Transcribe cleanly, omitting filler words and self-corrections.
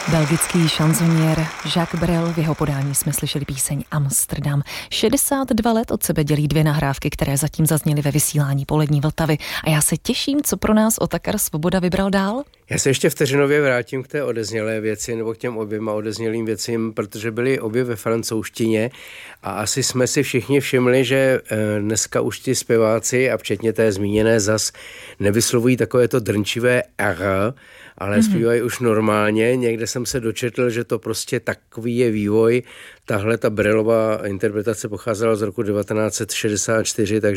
Belgický šanzoniér Jacques Brel, v jeho podání jsme slyšeli píseň Amsterdam. 62 let od sebe dělí dvě nahrávky, které zatím zazněly ve vysílání Polední Vltavy. A já se těším, co pro nás Otakar Svoboda vybral dál. Já se ještě vteřinově vrátím k té odeznělé věci, nebo k těm oběma odeznělým věcím, protože byly obě ve francouzštině a asi jsme si všichni všimli, že dneska už ti zpěváci a včetně té zmíněné zas nevyslovují takovéto drnčivé R, ale zpívají už normálně. Někde jsem se dočetl, že to prostě takový je vývoj. Tahle ta Brelová interpretace pocházela z roku 1964, takže